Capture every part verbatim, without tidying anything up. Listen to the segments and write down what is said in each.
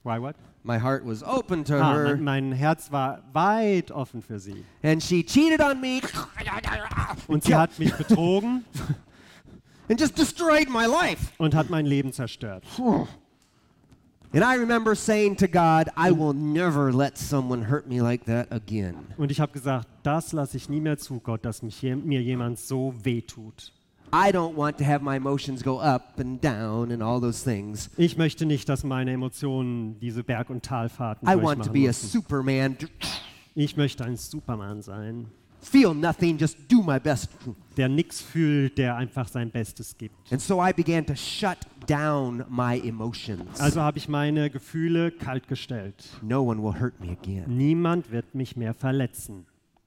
Why what? My heart was open to Ah, her, mein, mein Herz war weit offen für sie. and she cheated on me Und sie hat mich betrogen and just destroyed my life. und hat mein Leben zerstört. And I remember saying to God, I will never let someone hurt me like that again. Und ich habe gesagt, das lasse ich nie mehr zu, Gott, dass mich je, mir jemand so wehtut. I don't want to have my emotions go up and down and all those things. Ich möchte nicht, dass meine Emotionen diese Berg- und Talfahrten I want to durchmachen be a müssen. Superman. Ich möchte ein Superman sein, Feel nothing, just do my best. der nichts fühlt, der einfach sein Bestes gibt. And so I began to shut down my emotions. Also habe ich meine Gefühle kaltgestellt. No one will hurt me again. Niemand wird mich mehr verletzen.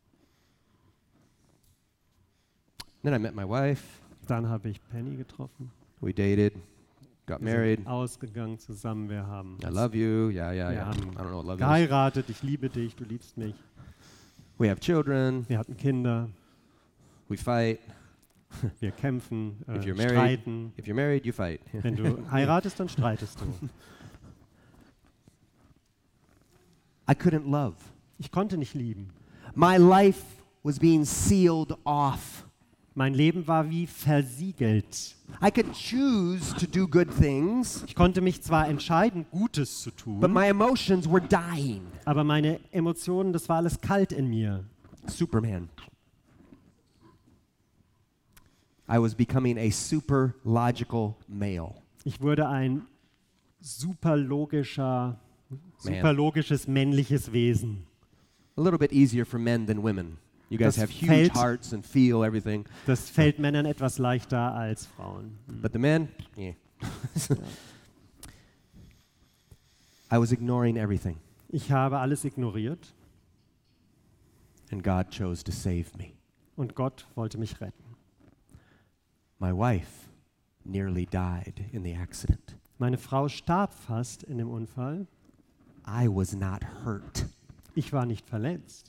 Then I met my wife. Dann habe ich Penny getroffen. We dated, got Wir married. sind ausgegangen zusammen. Wir haben I love you. Yeah, yeah, Wir yeah. haben I don't know what love is. geheiratet. Ich liebe dich, du liebst mich. We have children. Wir hatten Kinder. We fight. Wir kämpfen, äh, If you're married, streiten. if you're married, you fight. Wenn du heiratest, dann streitest du. I couldn't love. Ich konnte nicht lieben. My life was being sealed off. Mein Leben war wie versiegelt. I could choose to do good things, Ich konnte mich zwar entscheiden, Gutes zu but tun, my emotions were dying. aber meine Emotionen, das war alles kalt in mir. Superman. I was becoming a super logical male. Ich wurde ein super logischer, Man. super logisches männliches Wesen. A little bit easier for men than women. You guys Das have huge fällt- hearts and feel everything. Das fällt Männern etwas leichter als Frauen. But the men, yeah. I was ignoring everything, Ich habe alles ignoriert and God chose to save me. und Gott wollte mich retten. My wife nearly died in the accident. Meine Frau starb fast in dem Unfall. I was not hurt. Ich war nicht verletzt.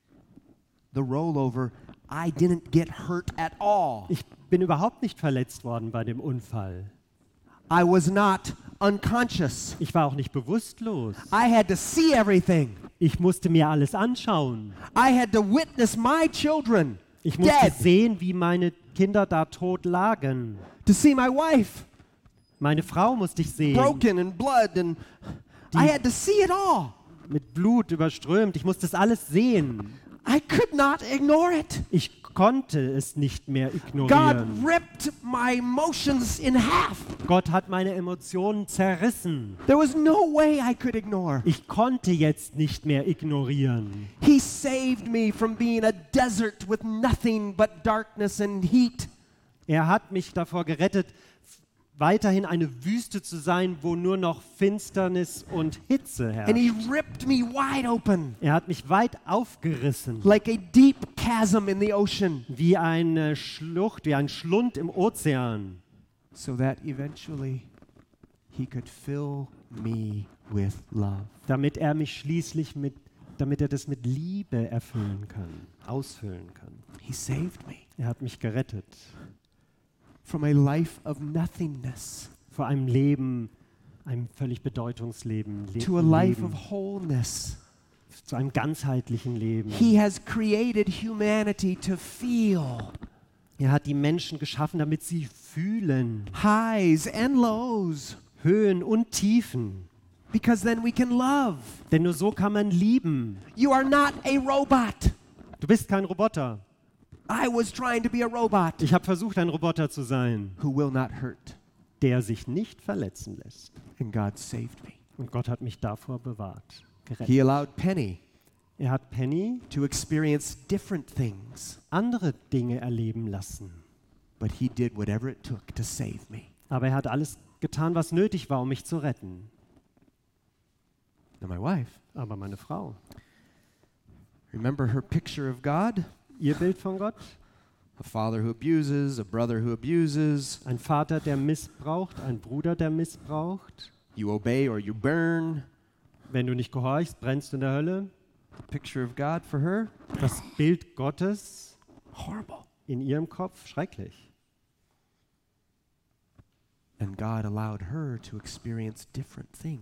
The rollover, I didn't get hurt at all. Ich bin überhaupt nicht verletzt worden bei dem Unfall. I was not unconscious. Ich war auch nicht bewusstlos. I had to see everything. Ich musste mir alles anschauen. I had to witness my children Ich musste dead, sehen, wie meine Kinder da tot lagen. to see my wife Meine Frau musste ich sehen, broken and blood, and I had to see it all. mit Blut überströmt. Ich musste es alles sehen. I could not ignore it. Ich konnte es nicht mehr God ignorieren. ripped my emotions in half. Gott hat meine Emotionen zerrissen. There was no way I could ignore. Ich konnte jetzt nicht mehr ignorieren. He saved me from being a desert with nothing but darkness and heat. Er hat mich davor gerettet, f- weiterhin eine Wüste zu sein, wo nur noch Finsternis und Hitze And herrscht. he ripped me wide open Er hat mich weit aufgerissen, like a deep chasm in the ocean, wie eine Schlucht, wie ein Schlund im Ozean, so that eventually he could fill me with love. damit er mich schließlich mit, damit er das mit Liebe erfüllen kann, ausfüllen kann. He saved me Er hat mich gerettet from a life of nothingness vor einem Leben, einem völlig Bedeutungsleben, Le to a life Leben, of wholeness. zu einem ganzheitlichen Leben. He has created humanity to feel Er hat die Menschen geschaffen, damit sie fühlen, highs and lows, Höhen und Tiefen. because then we can love. Denn nur so kann man lieben. You are not a robot. Du bist kein Roboter. I was trying to be a robot Ich habe versucht, ein Roboter zu sein, who will not hurt. der sich nicht verletzen lässt. And God saved me. Und Gott hat mich davor bewahrt, gerettet. He allowed Penny Er hat Penny to experience different things, andere Dinge erleben lassen. but he did whatever it took to save me. Aber er hat alles getan, was nötig war, um mich zu retten. Now my wife, Aber meine Frau, remember her picture of God? ihr Bild von Gott? A father who abuses, a brother who abuses. Ein Vater, der missbraucht, ein Bruder, der missbraucht. You obey or you burn. Wenn du nicht gehorchst, brennst du in der Hölle. The picture of God for her? Das Bild Gottes Horrible. in ihrem Kopf, schrecklich. And God allowed her to experience different things.